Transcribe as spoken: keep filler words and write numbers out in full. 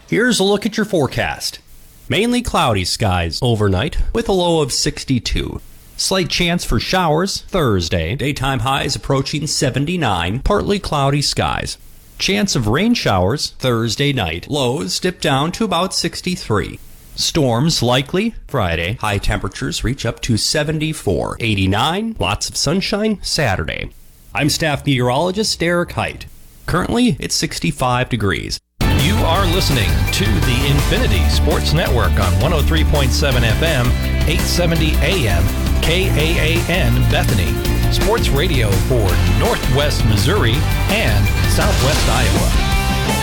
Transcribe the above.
Here's a look at your forecast. Mainly cloudy skies overnight with a low of sixty-two. Slight chance for showers Thursday. Daytime highs approaching seventy-nine. Partly cloudy skies. Chance of rain showers Thursday night. Lows dip down to about sixty-three. Storms likely Friday. High temperatures reach up to seventy-four. eighty-nine. Lots of sunshine Saturday. I'm staff meteorologist Derek Height. Currently, it's sixty-five degrees. You are listening to the Infinity Sports Network on one oh three point seven F M, eight seventy A M, K A A N Bethany. Sports radio for Northwest Missouri and Southwest Iowa.